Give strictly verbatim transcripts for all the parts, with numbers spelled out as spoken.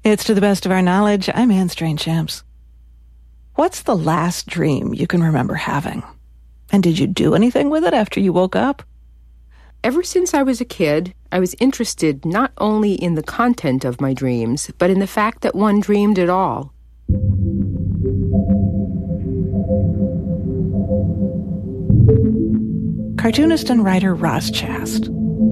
It's To the Best of Our Knowledge. I'm Anne Strange-Champs. What's the last dream you can remember having? And did you do anything with it after you woke up? Ever since I was a kid, I was interested not only in the content of my dreams, but in the fact that one dreamed at all. Cartoonist and writer Roz Chast.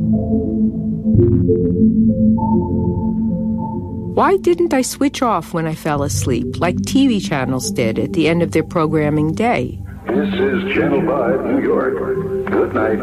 Why didn't I switch off when I fell asleep, like T V channels did at the end of their programming day? This is Channel five, New York. Good night.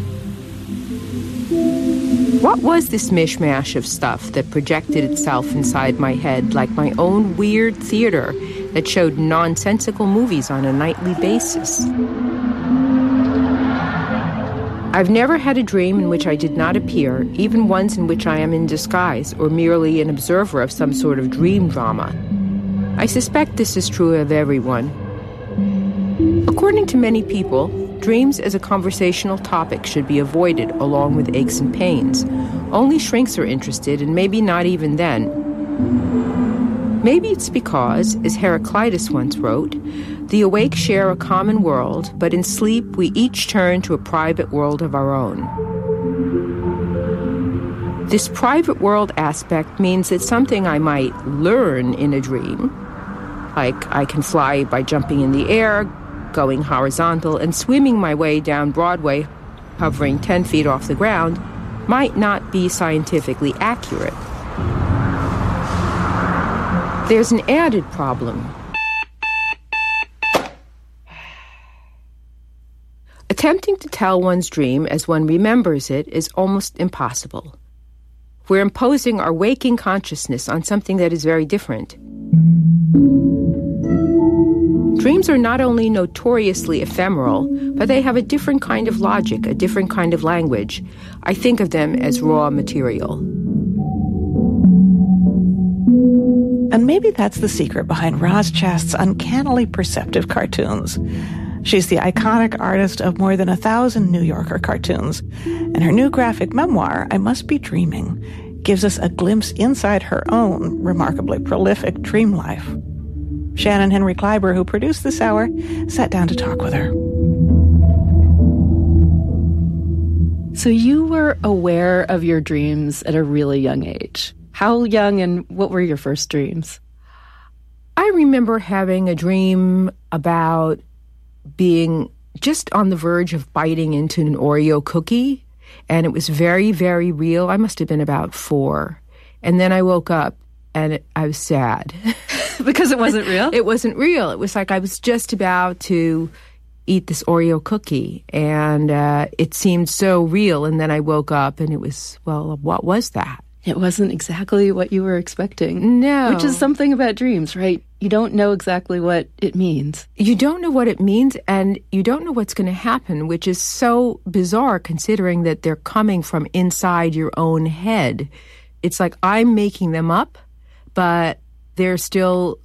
What was this mishmash of stuff that projected itself inside my head like my own weird theater that showed nonsensical movies on a nightly basis? I've never had a dream in which I did not appear, even ones in which I am in disguise or merely an observer of some sort of dream drama. I suspect this is true of everyone. According to many people, dreams as a conversational topic should be avoided along with aches and pains. Only shrinks are interested, and maybe not even then. Maybe it's because, as Heraclitus once wrote, the awake share a common world, but in sleep we each turn to a private world of our own. This private world aspect means that something I might learn in a dream, like I can fly by jumping in the air, going horizontal, and swimming my way down Broadway, hovering ten feet off the ground, might not be scientifically accurate. There's an added problem. Attempting to tell one's dream as one remembers it is almost impossible. We're imposing our waking consciousness on something that is very different. Dreams are not only notoriously ephemeral, but they have a different kind of logic, a different kind of language. I think of them as raw material. And maybe that's the secret behind Roz Chast's uncannily perceptive cartoons. She's the iconic artist of more than a thousand New Yorker cartoons, and her new graphic memoir, I Must Be Dreaming, gives us a glimpse inside her own remarkably prolific dream life. Shannon Henry Kleiber, who produced this hour, sat down to talk with her. So you were aware of your dreams at a really young age. How young, and what were your first dreams? I remember having a dream about being just on the verge of biting into an Oreo cookie, and it was very, very real. I must have been about four. And then I woke up, and it, I was sad. Because it wasn't real? It wasn't real. It was like I was just about to eat this Oreo cookie, and uh, it seemed so real. And then I woke up, and it was, well, what was that? It wasn't exactly what you were expecting. No. Which is something about dreams, right? You don't know exactly what it means. You don't know what it means, and you don't know what's going to happen, which is so bizarre considering that they're coming from inside your own head. It's like I'm making them up, but they're still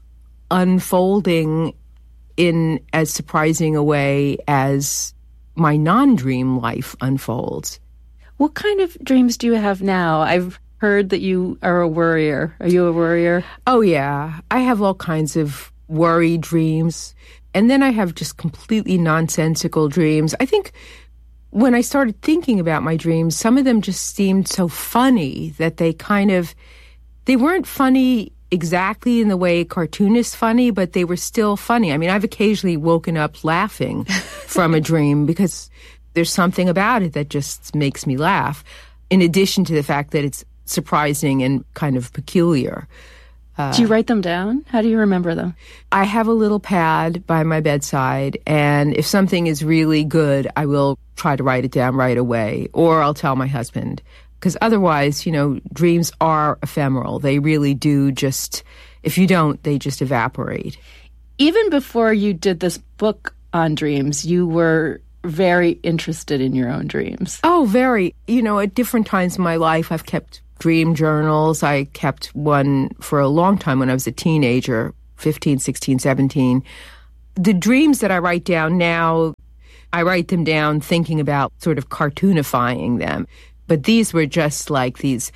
unfolding in as surprising a way as my non-dream life unfolds. What kind of dreams do you have now? I've heard that you are a worrier. Are you a worrier? Oh, yeah. I have all kinds of worry dreams. And then I have just completely nonsensical dreams. I think when I started thinking about my dreams, some of them just seemed so funny that they kind of, they weren't funny exactly in the way cartoon is funny, but they were still funny. I mean, I've occasionally woken up laughing from a dream because there's something about it that just makes me laugh, in addition to the fact that it's surprising and kind of peculiar. Uh, do you write them down? How do you remember them? I have a little pad by my bedside, and if something is really good, I will try to write it down right away, or I'll tell my husband. Because otherwise, you know, dreams are ephemeral. They really do just, if you don't, they just evaporate. Even before you did this book on dreams, you were very interested in your own dreams. Oh, very. You know, at different times in my life, I've kept dream journals. I kept one for a long time when I was a teenager, fifteen, sixteen, seventeen. The dreams that I write down now, I write them down thinking about sort of cartoonifying them. But these were just like these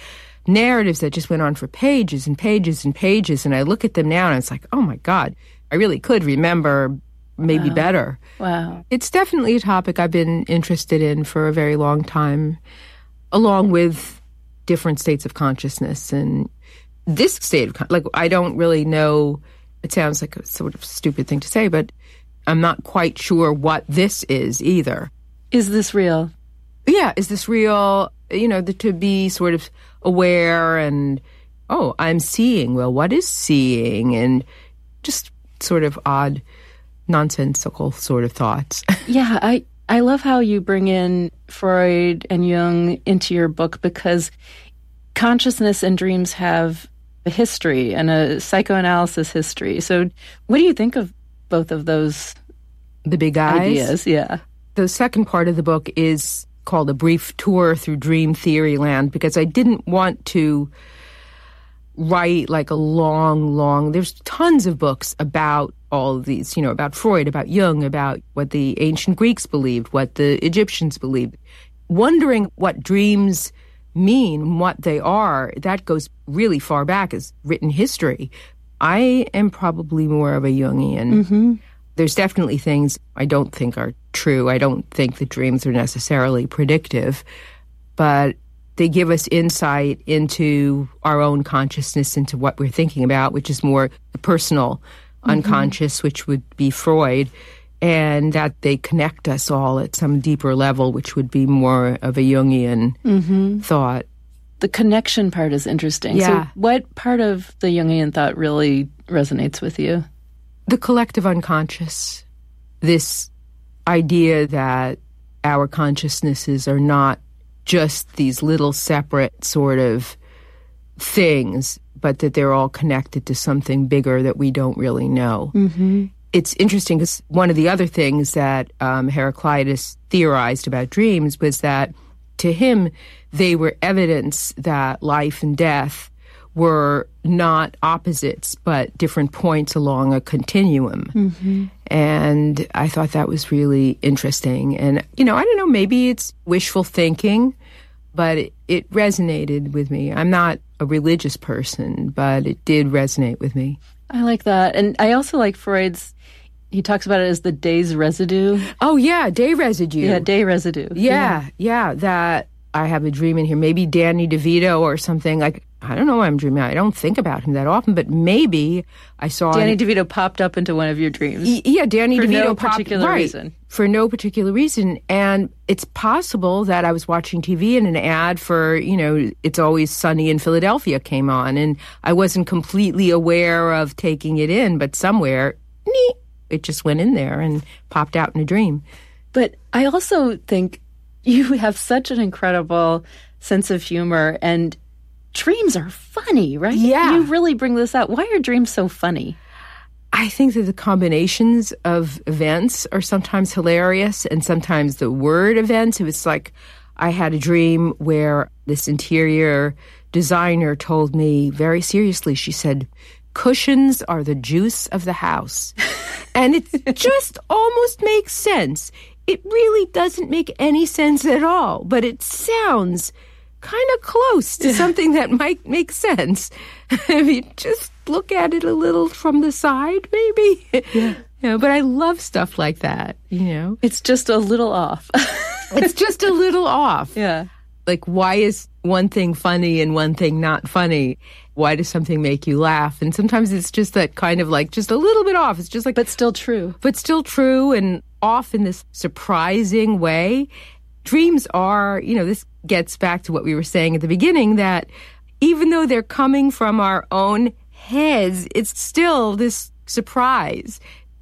narratives that just went on for pages and pages and pages. And I look at them now and it's like, oh my God, I really could remember maybe wow. better. Wow. It's definitely a topic I've been interested in for a very long time, along with different states of consciousness. And this state of, con- like, I don't really know, it sounds like a sort of stupid thing to say, but I'm not quite sure what this is either. Is this real? Yeah, is this real? You know, the, to be sort of aware and, oh, I'm seeing. Well, what is seeing? And just sort of odd, nonsensical sort of thoughts. Yeah, I, I love how you bring in Freud and Jung into your book, because consciousness and dreams have a history and a psychoanalysis history. So what do you think of both of those The big eyes? ideas? Yeah. The second part of the book is called A Brief Tour Through Dream Theory Land, because I didn't want to write like a long, long, there's tons of books about all of these, you know, about Freud, about Jung, about what the ancient Greeks believed, what the Egyptians believed. Wondering what dreams mean, what they are, that goes really far back as written history. I am probably more of a Jungian. Mm-hmm. There's definitely things I don't think are true. I don't think that dreams are necessarily predictive, but they give us insight into our own consciousness, into what we're thinking about, which is more the personal mm-hmm. unconscious, which would be Freud, and that they connect us all at some deeper level, which would be more of a Jungian mm-hmm. thought. The connection part is interesting. Yeah. So what part of the Jungian thought really resonates with you? The collective unconscious, this idea that our consciousnesses are not just these little separate sort of things, but that they're all connected to something bigger that we don't really know. Mm-hmm. It's interesting because one of the other things that um, Heraclitus theorized about dreams was that to him, they were evidence that life and death were not opposites, but different points along a continuum. Mm-hmm. And I thought that was really interesting. And, you know, I don't know, maybe it's wishful thinking, but it, it resonated with me. I'm not a religious person, but it did resonate with me. I like that. And I also like Freud's, he talks about it as the day's residue. Oh, yeah, day residue. Yeah, day residue. Yeah, yeah, yeah, that I have a dream in here. Maybe Danny DeVito or something. Like, I don't know why I'm dreaming. I don't think about him that often, but maybe I saw... Danny an, DeVito popped up into one of your dreams. Y- yeah, Danny for DeVito no popped... particular right, reason. For no particular reason. And it's possible that I was watching T V and an ad for, you know, It's Always Sunny in Philadelphia came on, and I wasn't completely aware of taking it in, but somewhere, neat, it just went in there and popped out in a dream. But I also think you have such an incredible sense of humor, and dreams are funny, right? Yeah. You really bring this out. Why are dreams so funny? I think that the combinations of events are sometimes hilarious, and sometimes the word events. It was like I had a dream where this interior designer told me very seriously, she said, cushions are the juice of the house. And it just almost makes sense. It really doesn't make any sense at all, but it sounds kind of close to something that might make sense. If you just look at it a little from the side, maybe. Yeah. You know, but I love stuff like that, you know. It's just a little off. It's just a little off. Yeah. Like, why is one thing funny and one thing not funny? Why does something make you laugh? And sometimes it's just that kind of like just a little bit off. It's just like... But still true. But still true and off in this surprising way. Dreams are, you know, this gets back to what we were saying at the beginning, that even though they're coming from our own heads, it's still this surprise.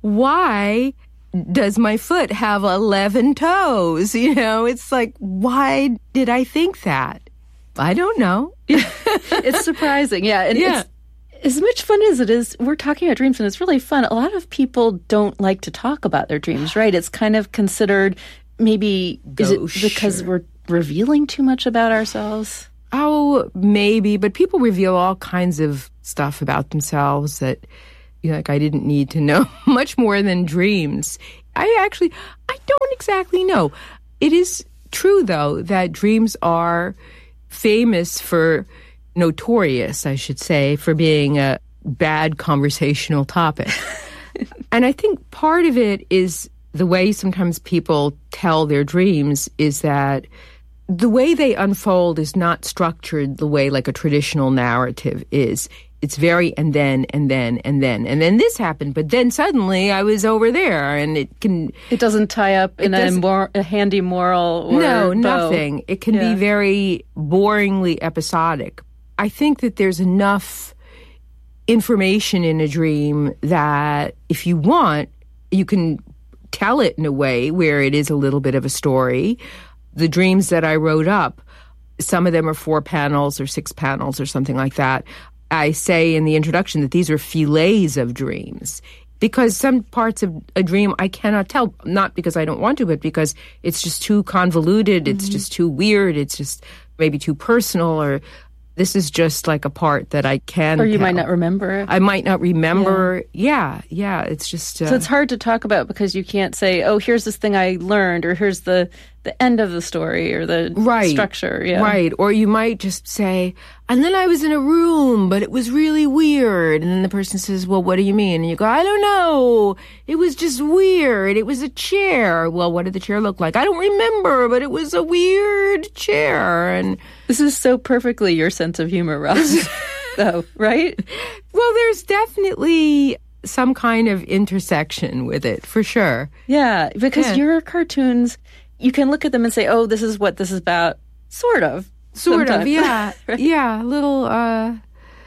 Why does my foot have eleven toes? You know, it's like, why did I think that? I don't know. It's surprising. Yeah. And yeah. It's, as much fun as it is, we're talking about dreams and it's really fun. A lot of people don't like to talk about their dreams, right? It's kind of considered maybe, is it because we're revealing too much about ourselves? Oh, maybe. But people reveal all kinds of stuff about themselves that, you know, like I didn't need to know much more than dreams. I actually, I don't exactly know. It is true, though, that dreams are famous for notorious, I should say, for being a bad conversational topic. And I think part of it is the way sometimes people tell their dreams is that the way they unfold is not structured the way like a traditional narrative is. It's very and then, and then, and then, and then this happened, but then suddenly I was over there, and it can... It doesn't tie up in a, mor- a handy moral or No, bow. nothing. It can yeah. be very boringly episodic. I think that there's enough information in a dream that if you want, you can tell it in a way where it is a little bit of a story. The dreams that I wrote up, some of them are four panels or six panels or something like that. I say in the introduction that these are fillets of dreams because some parts of a dream I cannot tell, not because I don't want to, but because it's just too convoluted, mm-hmm. it's just too weird, it's just maybe too personal, or this is just like a part that I can Or you tell. might not remember. I might not remember. Yeah, yeah, yeah it's just... Uh, so it's hard to talk about because you can't say, oh, here's this thing I learned, or here's the, the end of the story, or the right, structure. Yeah. Right, or you might just say, and then I was in a room, but it was really weird. And then the person says, well, what do you mean? And you go, I don't know. It was just weird. It was a chair. Well, what did the chair look like? I don't remember, but it was a weird chair. And this is so perfectly your sense of humor, Roz. Though, right? Well, there's definitely some kind of intersection with it, for sure. Yeah, because yeah. your cartoons, you can look at them and say, oh, this is what this is about, sort of. Sort sometimes. of, yeah. Right? Yeah, a little, uh,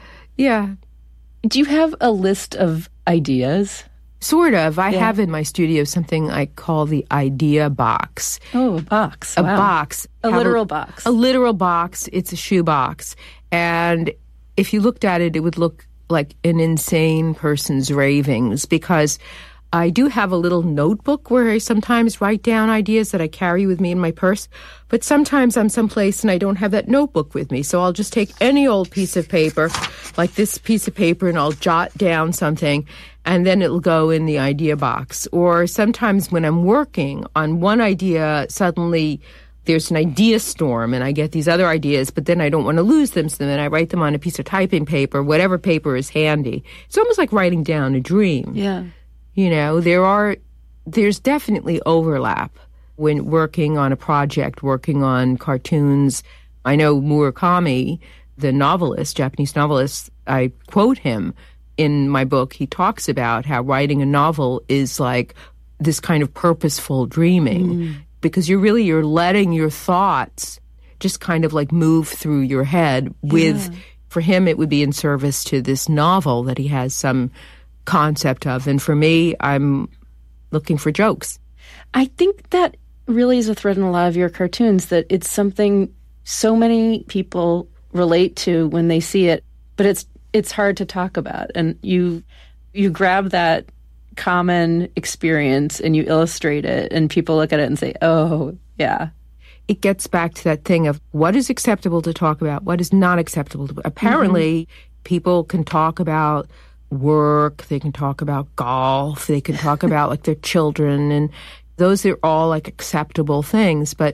yeah. Do you have a list of ideas? Sort of. I yeah. have in my studio something I call the idea box. Oh, a box. A wow. box. A Have literal a, box. A literal box. It's a shoe box. And if you looked at it, it would look like an insane person's ravings because I do have a little notebook where I sometimes write down ideas that I carry with me in my purse, but sometimes I'm someplace and I don't have that notebook with me, so I'll just take any old piece of paper, like this piece of paper, and I'll jot down something, and then it'll go in the idea box. Or sometimes when I'm working on one idea, suddenly there's an idea storm, and I get these other ideas, but then I don't want to lose them, so then I write them on a piece of typing paper, whatever paper is handy. It's almost like writing down a dream. Yeah. You know, there are, there's definitely overlap when working on a project, working on cartoons. I know Murakami, the novelist, Japanese novelist, I quote him in my book. He talks about how writing a novel is like this kind of purposeful dreaming mm. because you're really, you're letting your thoughts just kind of like move through your head with, yeah. for him, it would be in service to this novel that he has some concept of. And for me, I'm looking for jokes. I think that really is a thread in a lot of your cartoons, that it's something so many people relate to when they see it, but it's it's hard to talk about. And you you grab that common experience and you illustrate it, and people look at it and say, oh, yeah. It gets back to that thing of what is acceptable to talk about, what is not acceptable to... Apparently, mm-hmm. people can talk about work, they can talk about golf, they can talk about like their children, and those are all like acceptable things. But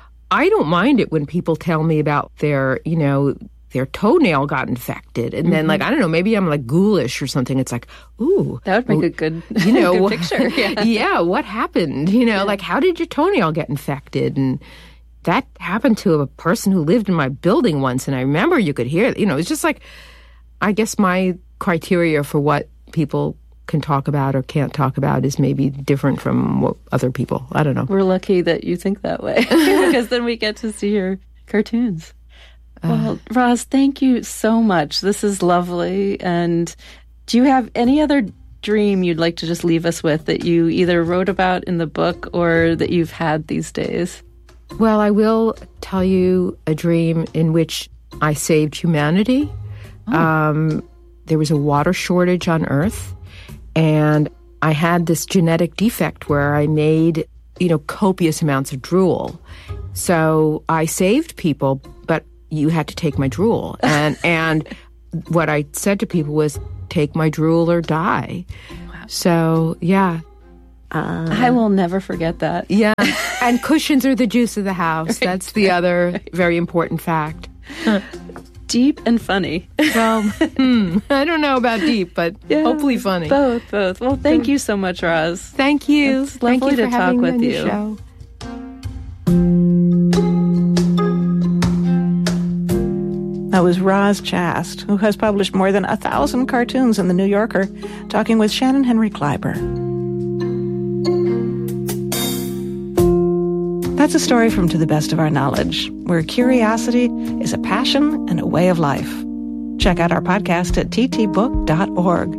I don't mind it when people tell me about their, you know, their toenail got infected, and mm-hmm. then like I don't know, maybe I'm like ghoulish or something. It's like, ooh, that would make ooh, a good, you know, good picture. Yeah. yeah, what happened? You know, yeah. like how did your toenail get infected? And that happened to a person who lived in my building once, and I remember you could hear it. You know, it's just like, I guess my criteria for what people can talk about or can't talk about is maybe different from what other people. I don't know. We're lucky that you think that way because then we get to see your cartoons. Uh, well, Roz, thank you so much. This is lovely. And do you have any other dream you'd like to just leave us with that you either wrote about in the book or that you've had these days? Well, I will tell you a dream in which I saved humanity. Oh. Um, there was a water shortage on Earth, and I had this genetic defect where I made, you know, copious amounts of drool. So I saved people, but you had to take my drool. And and what I said to people was, take my drool or die. Wow. So, yeah. Uh, I will never forget that. Yeah. And cushions are the juice of the house. Right. That's the other very important fact. deep and funny. Well, hmm, I don't know about deep, but yeah, hopefully funny. Both, both. Well, thank you so much, Roz. Thank you. It's lovely thank you to for talk having with me you. On your show. That was Roz Chast, who has published more than a thousand cartoons in The New Yorker, talking with Shannon Henry Kleiber. That's a story from To the Best of Our Knowledge, where curiosity is a passion and a way of life. Check out our podcast at t t book dot org.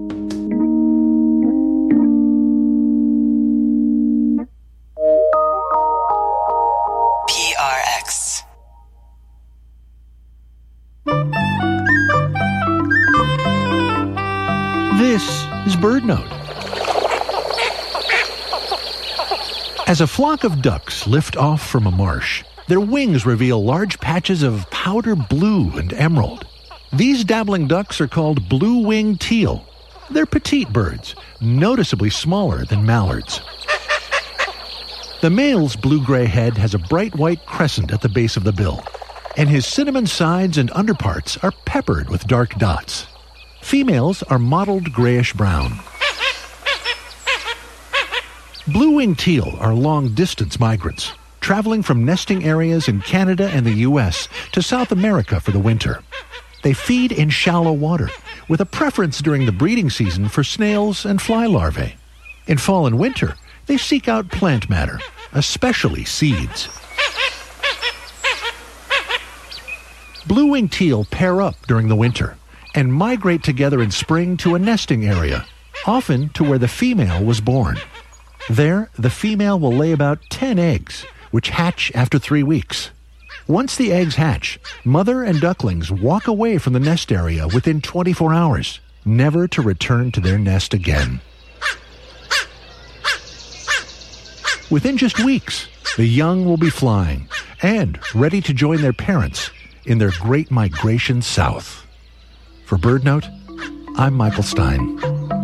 P R X. This is BirdNote. As a flock of ducks lift off from a marsh, their wings reveal large patches of powder blue and emerald. These dabbling ducks are called blue-winged teal. They're petite birds, noticeably smaller than mallards. The male's blue-gray head has a bright white crescent at the base of the bill, and his cinnamon sides and underparts are peppered with dark dots. Females are mottled grayish-brown. Blue-winged teal are long-distance migrants, traveling from nesting areas in Canada and the U S to South America for the winter. They feed in shallow water, with a preference during the breeding season for snails and fly larvae. In fall and winter, they seek out plant matter, especially seeds. Blue-winged teal pair up during the winter and migrate together in spring to a nesting area, often to where the female was born. There, the female will lay about ten eggs, which hatch after three weeks. Once the eggs hatch, mother and ducklings walk away from the nest area within twenty-four hours, never to return to their nest again. Within just weeks, the young will be flying and ready to join their parents in their great migration south. For BirdNote, I'm Michael Stein.